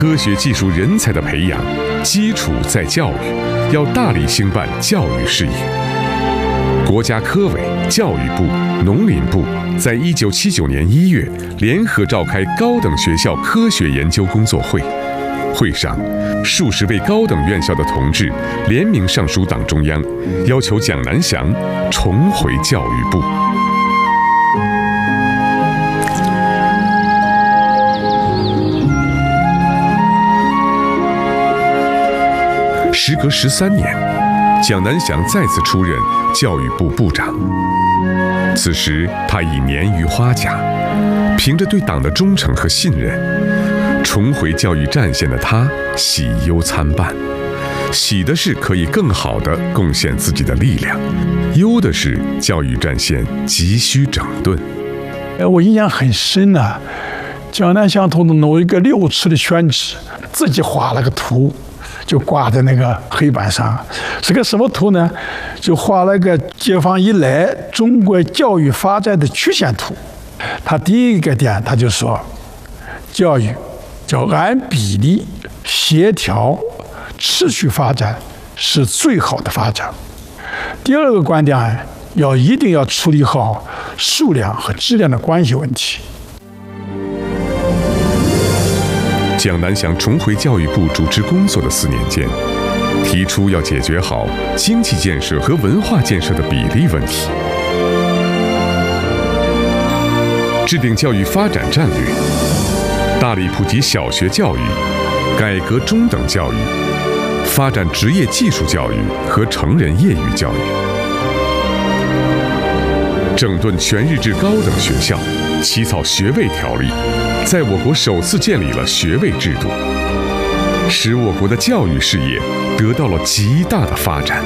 科学技术人才的培养，基础在教育，要大力兴办教育事业。国家科委、教育部、农林部在1979年1月联合召开高等学校科学研究工作会，会上，数十位高等院校的同志联名上书党中央，要求蒋南翔重回教育部。时隔13年，蒋南翔再次出任教育部部长。此时他已年逾花甲，凭着对党的忠诚和信任，重回教育战线的他喜忧参半。喜的是可以更好地贡献自己的力量，忧的是教育战线急需整顿。 我印象很深啊，蒋南翔同志弄一个6尺的宣纸，自己画了个图，就挂在那个黑板上。是个什么图呢？就画了个解放以来中国教育发展的曲线图。他第一个点，他就说，教育叫按比例、协调、持续发展是最好的发展。第二个观点，一定要处理好数量和质量的关系问题。 蒋南翔重回教育部主持工作的4年间，提出要解决好经济建设和文化建设的比例问题，制定教育发展战略，大力普及小学教育，改革中等教育，发展职业技术教育和成人业余教育，整顿全日制高等学校，起草学位条例，在我国首次建立了学位制度，使我国的教育事业得到了极大的发展。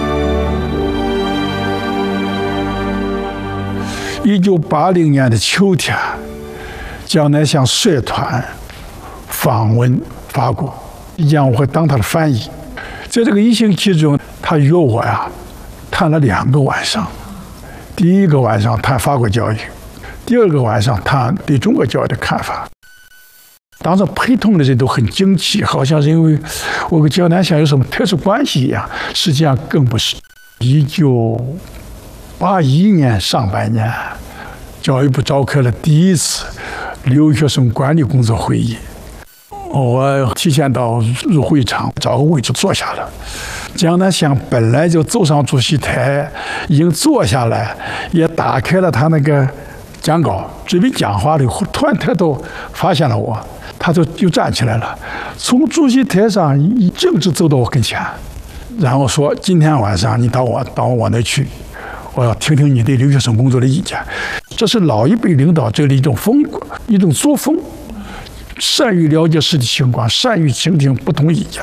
1980年的秋天，蒋南翔率团访问法国，让我当他的翻译。在这个1星期中，他约我谈了2个晚上。第一个晚上谈法国教育，第二个晚上谈对中国教育的看法。当时陪同的人都很惊奇，好像是因为我跟蒋南翔有什么特殊关系一样，实际上更不是。1981年上半年，教育部召开了第1次留学生管理工作会议。我提前到入会场，找个位置坐下了。蒋南翔本来就走上主席台，已经坐下来，也打开了他那个讲稿，准备讲话了，突然抬头发现了我，他就站起来了，从主席台上径直走到我跟前，然后说：“今天晚上你到我那去，我要听听你对留学生工作的意见。”这是老一辈领导者的一种风格，一种作风，善于了解实际情况，善于倾听不同意见。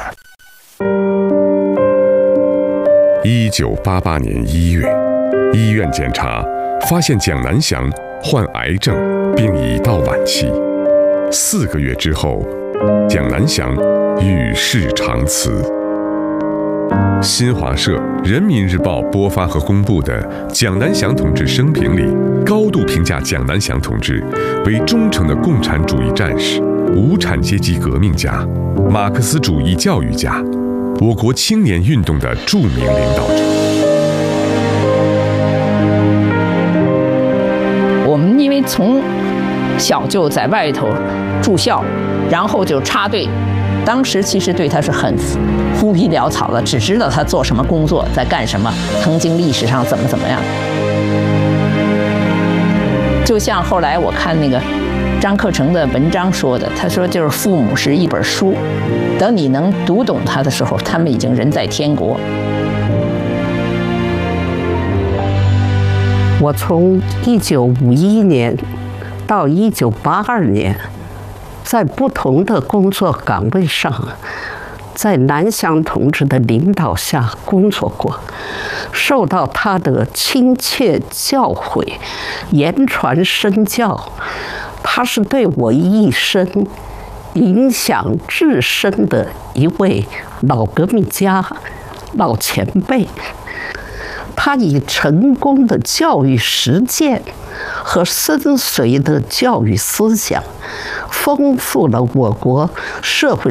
1988年1月，医院检查发现蒋南翔患癌症，并已到晚期。4个月之后，蒋南翔与世长辞。新华社、人民日报播发和公布的蒋南翔同志生平里，高度评价蒋南翔同志为忠诚的共产主义战士、无产阶级革命家、马克思主义教育家，我国青年运动的著名领导者。 我们因为从小就在外头住校，然后就插队，当时其实对他是很浮皮潦草的，只知道他做什么工作，在干什么，曾经历史上怎么样。就像后来我看那个张克成的文章说的，他说就是父母是一本书，等你能读懂他的时候，他们已经人在天国。 我从1951年到1982年，在不同的工作岗位上，在南翔同志的领导下工作过，受到他的亲切教诲、言传身教，他是对我一生影响至深的一位老革命家、老前辈。他以成功的教育实践和深邃的教育思想，丰富了我国社会